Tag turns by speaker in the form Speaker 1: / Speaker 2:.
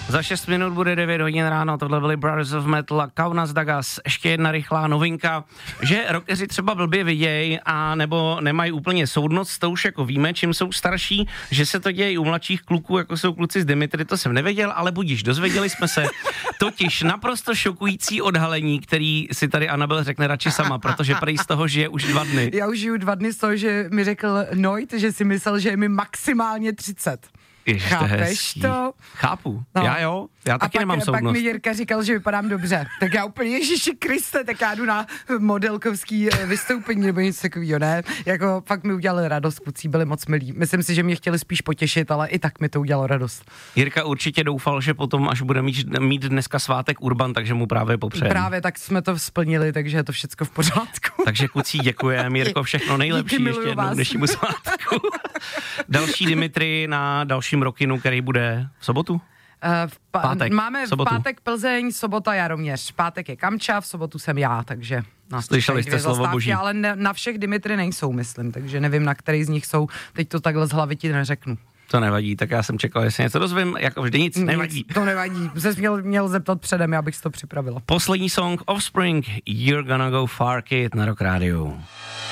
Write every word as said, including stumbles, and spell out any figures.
Speaker 1: Za šest minut bude devět hodin ráno, tohle byli Brothers of Metal a Kaunas Dagas. Ještě jedna rychlá novinka, že rockeři třeba blbě vidějí a nebo nemají úplně soudnost, to už jako víme, čím jsou starší, že se to děje i u mladších kluků, jako jsou kluci z Dimitry, to jsem nevěděl, ale budíš, dozvěděli jsme se totiž naprosto šokující odhalení, který si tady Anabel řekne radši sama, protože prý z toho žije už dva dny.
Speaker 2: Já už žiju dva dny z toho, že mi řekl Noit, že si myslel, že je mi maximálně třicet.
Speaker 1: Ježiš,
Speaker 2: Chápeš to?
Speaker 1: Chápu.
Speaker 2: No.
Speaker 1: Já jo, já taky
Speaker 2: a pak,
Speaker 1: nemám
Speaker 2: pak
Speaker 1: soudnost.
Speaker 2: mi Jirka říkal, že vypadám dobře. Tak já úplně, Ježiši Kriste, tak já jdu na modelkovský vystoupení nebo něco takového, ne? Jako fakt mi udělali radost, kluci byli moc milí. Myslím si, že mě chtěli spíš potěšit, ale i tak mi to udělalo radost.
Speaker 1: Jirka určitě doufal, že potom, až bude mít, mít dneska svátek Urban, takže mu právě popřejeme.
Speaker 2: Právě tak jsme to splnili, takže je to všecko v pořádku.
Speaker 1: Takže kluci, děkujeme, Jirko, všechno nejlepší
Speaker 2: Díky,
Speaker 1: ještě jednou dnešnímu svátku. Další Dimitry na dalším Rockinu, který bude v sobotu?
Speaker 2: Uh, v pa-
Speaker 1: pátek,
Speaker 2: máme
Speaker 1: sobotu.
Speaker 2: v pátek Plzeň, sobota Jaroměř. Pátek je Kamča, v sobotu jsem já, takže... nás
Speaker 1: Slyšeli
Speaker 2: čekají dvě
Speaker 1: jste slovo
Speaker 2: zastávky,
Speaker 1: boží.
Speaker 2: Ale ne, na všech Dimitry nejsou, myslím, takže nevím, na který z nich jsou. Teď to takhle z hlavy ti neřeknu.
Speaker 1: To nevadí, tak já jsem čekal, jestli něco dozvím, jako vždy nic, nevadí.
Speaker 2: Nic, to nevadí, jsi měl, měl zeptat předem, já bych si to připravila.
Speaker 1: Poslední song Offspring, You're Gonna Go Far Kid na Rock Radio.